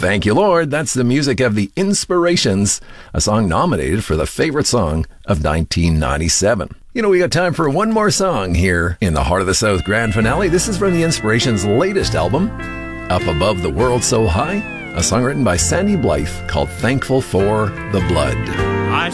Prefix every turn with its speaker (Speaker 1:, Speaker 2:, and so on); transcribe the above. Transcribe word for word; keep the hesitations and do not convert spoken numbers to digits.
Speaker 1: Thank you, Lord. That's the music of The Inspirations, a song nominated for the favorite song of nineteen ninety-seven. You know, we got time for one more song here in the Heart of the South grand finale. This is from The Inspirations' latest album, Up Above the World So High, a song written by Sandy Blythe called Thankful for the Blood.